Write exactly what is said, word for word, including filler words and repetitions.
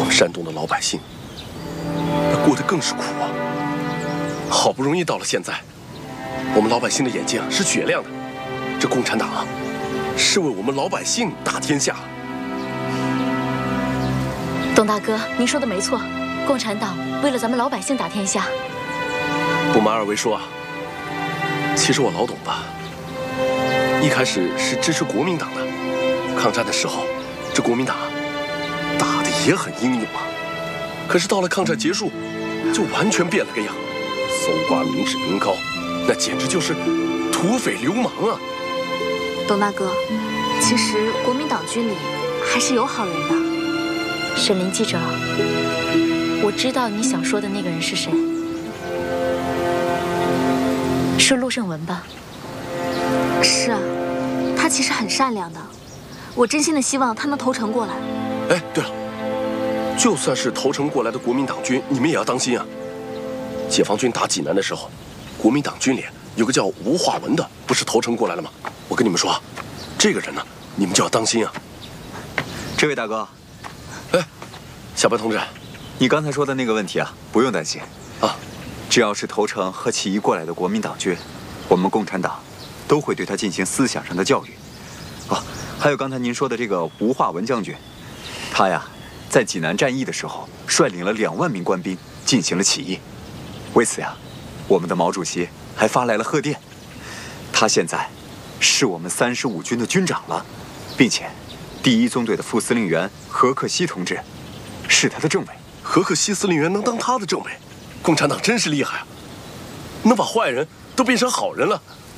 山东的老百姓，那过得更是苦啊！好不容易到了现在，我们老百姓的眼睛是雪亮的，这共产党啊，是为我们老百姓打天下。 董大哥，您说的没错，共产党为了咱们老百姓打天下。 不瞒二位说啊，其实我老董吧，一开始是支持国民党的，抗战的时候，这国民党打得也很英勇啊。可是到了抗战结束，就完全变了个样，搜刮民脂民膏，那简直就是土匪流氓啊！ 董大哥，其实国民党军里还是有好人的。 沈林记者，我知道你想说的那个人是谁，是陆胜文吧？ 是啊，他其实很善良的，我真心的希望他能投诚过来。 哎，对了，就算是投诚过来的国民党军，你们也要当心啊！解放军打济南的时候，国民党军里有个叫吴化文的，不是投诚过来了吗？我跟你们说，这个人呢，你们就要当心啊！ 这位大哥， 哎，小白同志， 你刚才说的那个问题啊，不用担心啊， 只要是投诚和起义过来的国民党军，我们共产党都会对他进行思想上的教育。啊，还有刚才您说的这个吴化文将军，他呀，在济南战役的时候率领了两万名官兵进行了起义，为此呀，我们的毛主席还发来了贺电。他现在是我们三十五军的军长了，并且第一纵队的副司令员何克西同志是他的政委。 何克西司令员能当他的政委，共产党真是厉害啊！能把坏人都变成好人了。